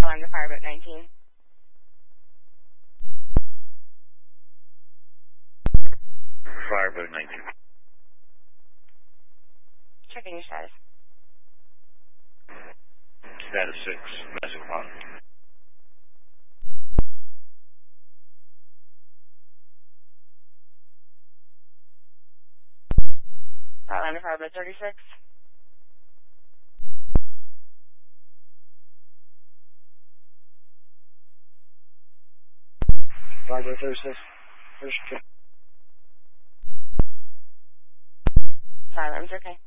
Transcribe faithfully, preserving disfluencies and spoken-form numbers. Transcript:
Alarm to Fireboat nineteen. Fireboat nineteen. Checking your status. Status six, message pod. Alarm to Fireboat thirty-six. Fireboat thirty-six. First check. Silence, okay.